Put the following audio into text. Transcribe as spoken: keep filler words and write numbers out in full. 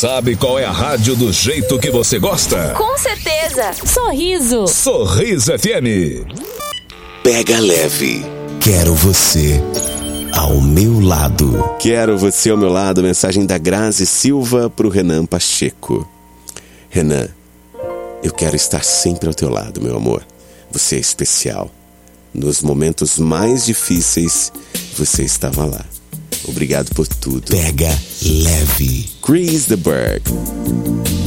sabe qual é a rádio do jeito que você gosta? Com certeza! Sorriso! Sorriso F M. Pega leve. Quero você ao meu lado. Quero você ao meu lado. Mensagem da Grazi Silva pro Renan Pacheco. Renan, eu quero estar sempre ao teu lado, meu amor. Você é especial. Nos momentos mais difíceis, você estava lá. Obrigado por tudo. Pega leve. Chris the Berg.